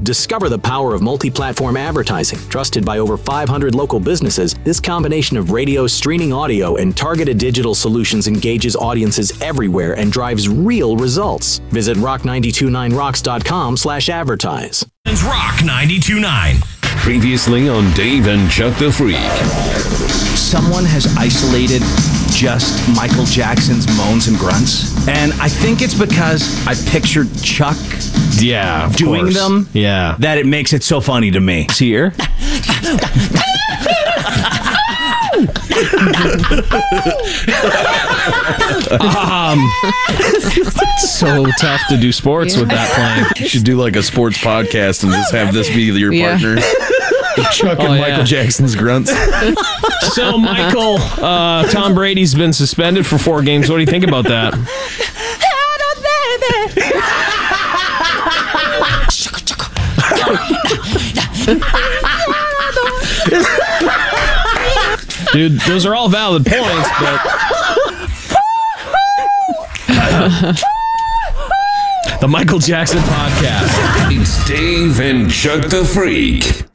Discover the power of multi-platform advertising. Trusted by over 500 local businesses, this combination of radio, streaming audio, and targeted digital solutions engages audiences everywhere and drives real results. Visit rock929rocks.com/advertise. Rock 92.9. Previously on Dave and Chuck the Freak. Someone has isolated just Michael Jackson's moans and grunts. And I think it's because I pictured Chuck doing course. them. Yeah. That it makes it so funny to me. See here? So tough to do sports with that playing. You should do like a sports podcast and just have this be your partner. Chuck and Michael Jackson's grunts. So, Michael, Tom Brady's been suspended for 4 games. What do you think about that? Dude, those are all valid points, but... The Michael Jackson Podcast. It's Dave and Chuck the Freak.